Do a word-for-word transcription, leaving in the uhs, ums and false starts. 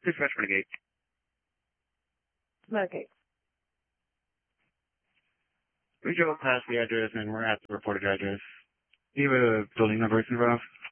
Dispatch for the gate. Okay. We drove past the address and we're at the reported address. Do you have a building number in front of?